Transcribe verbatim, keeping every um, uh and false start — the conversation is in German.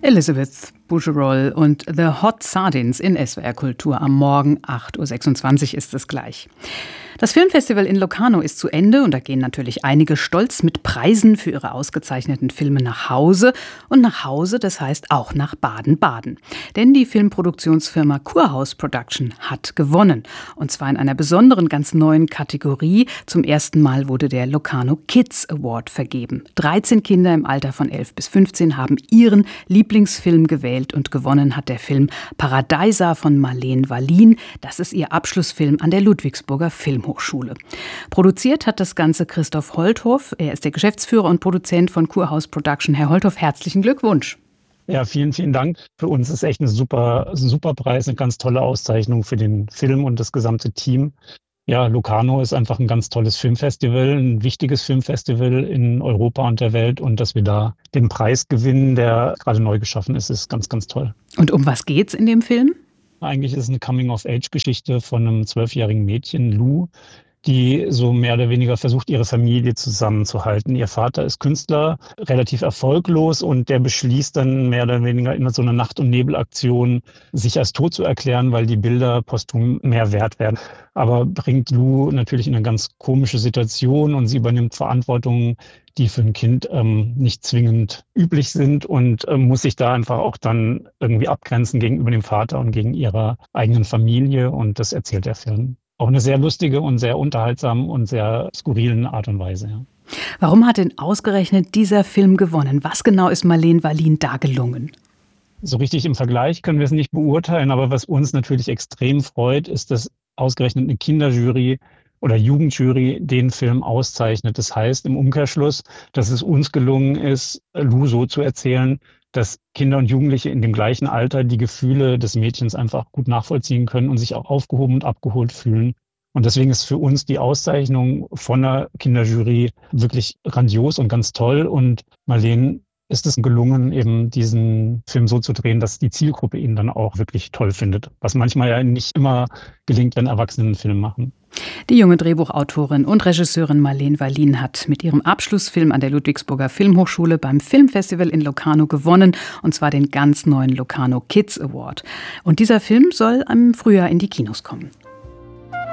Elizabeth Bougerol und The Hot Sardines in S W R Kultur. Am Morgen acht Uhr sechsundzwanzig ist es gleich. Das Filmfestival in Locarno ist zu Ende und da gehen natürlich einige stolz mit Preisen für ihre ausgezeichneten Filme nach Hause. Und nach Hause, das heißt auch nach Baden-Baden. Denn die Filmproduktionsfirma Kurhaus Production hat gewonnen. Und zwar in einer besonderen, ganz neuen Kategorie. Zum ersten Mal wurde der Locarno Kids Award vergeben. dreizehn Kinder im Alter von elf bis fünfzehn haben ihren Lieblingsfilm gewählt und gewonnen hat der Film Paradeiser von Marleen Wallin. Das ist ihr Abschlussfilm an der Ludwigsburger Filmhochschule. Produziert hat das Ganze Christoph Holthoff. Er ist der Geschäftsführer und Produzent von Kurhaus Production. Herr Holthoff, herzlichen Glückwunsch. Ja, vielen, vielen Dank. Für uns ist echt ein super, super Preis, eine ganz tolle Auszeichnung für den Film und das gesamte Team. Ja, Locarno ist einfach ein ganz tolles Filmfestival, ein wichtiges Filmfestival in Europa und der Welt. Und dass wir da den Preis gewinnen, der gerade neu geschaffen ist, ist ganz, ganz toll. Und um was geht's in dem Film? Eigentlich ist es eine Coming-of-Age-Geschichte von einem zwölfjährigen Mädchen, Lou, die so mehr oder weniger versucht, ihre Familie zusammenzuhalten. Ihr Vater ist Künstler, relativ erfolglos und der beschließt dann mehr oder weniger in so einer Nacht- und Nebelaktion, sich als tot zu erklären, weil die Bilder posthum mehr wert werden. Aber bringt Lou natürlich in eine ganz komische Situation und sie übernimmt Verantwortung, die für ein Kind ähm, nicht zwingend üblich sind und ähm, muss sich da einfach auch dann irgendwie abgrenzen gegenüber dem Vater und gegen ihrer eigenen Familie. Und das erzählt der Film. Auf eine sehr lustige und sehr unterhaltsame und sehr skurrilen Art und Weise. Ja. Warum hat denn ausgerechnet dieser Film gewonnen? Was genau ist Marleen Wallin da gelungen? So richtig im Vergleich können wir es nicht beurteilen, aber was uns natürlich extrem freut, ist, dass ausgerechnet eine Kinderjury oder Jugendjury den Film auszeichnet. Das heißt im Umkehrschluss, dass es uns gelungen ist, Lou so zu erzählen, dass Kinder und Jugendliche in dem gleichen Alter die Gefühle des Mädchens einfach gut nachvollziehen können und sich auch aufgehoben und abgeholt fühlen. Und deswegen ist für uns die Auszeichnung von der Kinderjury wirklich grandios und ganz toll. Und Marleen ist es gelungen, eben diesen Film so zu drehen, dass die Zielgruppe ihn dann auch wirklich toll findet. Was manchmal ja nicht immer gelingt, wenn Erwachsene einen Film machen. Die junge Drehbuchautorin und Regisseurin Marleen Wallin hat mit ihrem Abschlussfilm an der Ludwigsburger Filmhochschule beim Filmfestival in Locarno gewonnen, und zwar den ganz neuen Locarno Kids Award. Und dieser Film soll im Frühjahr in die Kinos kommen.